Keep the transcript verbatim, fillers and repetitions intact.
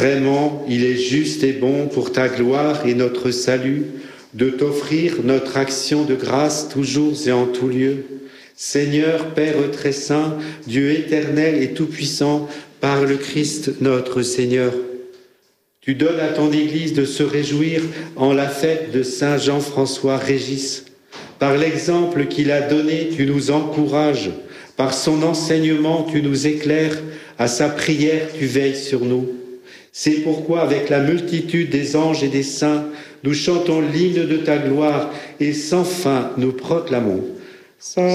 Vraiment, il est juste et bon pour ta gloire et notre salut de t'offrir notre action de grâce toujours et en tout lieu. Seigneur, Père très saint, Dieu éternel et tout-puissant, par le Christ notre Seigneur. Tu donnes à ton Église de se réjouir en la fête de Saint Jean-François Régis. Par l'exemple qu'il a donné, tu nous encourages. Par son enseignement, tu nous éclaires. À sa prière, tu veilles sur nous. C'est pourquoi, avec la multitude des anges et des saints, nous chantons l'hymne de ta gloire et sans fin nous proclamons.